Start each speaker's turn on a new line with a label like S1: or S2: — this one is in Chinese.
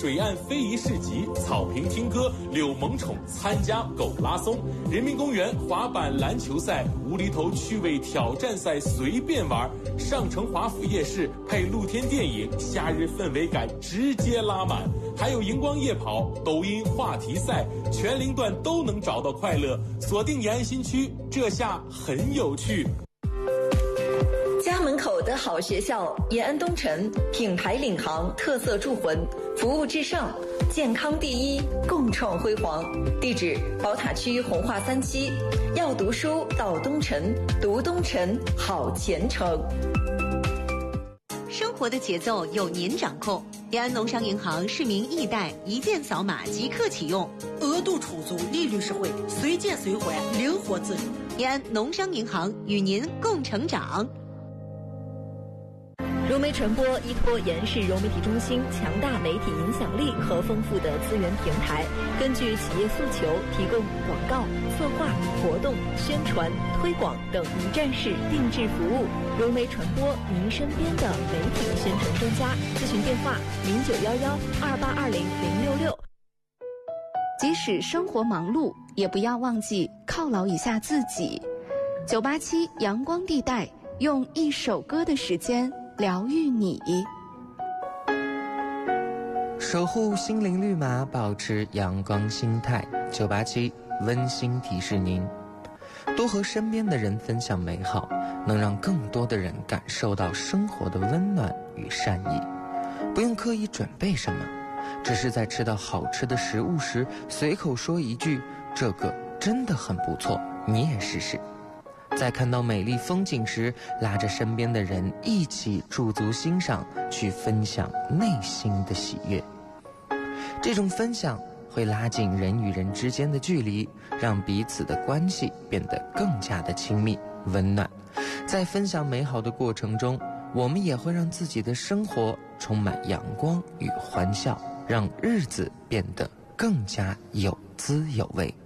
S1: 水岸非遗市集、草坪听歌、柳萌宠参加狗拉松、人民公园滑板篮球赛、无厘头趣味挑战赛随便玩、上城华府夜市配露天电影，夏日氛围感直接拉满。还有荧光夜跑、抖音话题赛，全龄段都能找到快乐。锁定延安新区，这下很有趣。
S2: 家门口的好学校，延安东城，品牌领航，特色铸魂，服务至上，健康第一，共创辉煌。地址：宝塔区红化3期。要读书到东城，读东城好前程。
S3: 生活的节奏由您掌控。延安农商银行市民易贷一键扫码即刻启用，
S4: 额度充足，利率实惠，随借随还，灵活自理。
S3: 延安农商银行与您共成长。
S5: 融媒传播依托延安市融媒体中心强大媒体影响力和丰富的资源平台，根据企业诉求提供广告、策划、活动、宣传、推广等一站式定制服务。融媒传播，您身边的媒体宣传专家。咨询电话：091128200066。
S6: 即使生活忙碌，也不要忘记犒劳一下自己。987阳光地带，用一首歌的时间疗愈你，
S7: 守护心灵绿码，保持阳光心态。987温馨提示您，多和身边的人分享美好，能让更多的人感受到生活的温暖与善意。不用刻意准备什么，只是在吃到好吃的食物时，随口说一句：“这个真的很不错，你也试试。”在看到美丽风景时，拉着身边的人一起驻足欣赏，去分享内心的喜悦。这种分享会拉近人与人之间的距离，让彼此的关系变得更加的亲密温暖。在分享美好的过程中，我们也会让自己的生活充满阳光与欢笑，让日子变得更加有滋有味。